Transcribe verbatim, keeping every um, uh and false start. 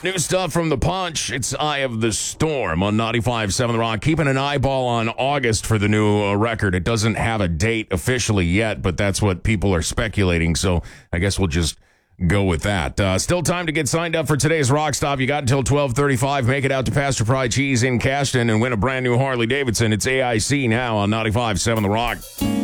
New stuff from The Punch. It's Eye of the Storm on ninety-five point seven The Rock. Keeping an eyeball on August for the new uh, record. It doesn't have a date officially yet, but that's what people are speculating, so I guess we'll just go with that. Uh, still time to get signed up for today's Rock Stop. You got until twelve thirty-five. Make it out to Pastor Pry Cheese in Cashton and win a brand new Harley Davidson. It's A I C now on ninety-five point seven The Rock.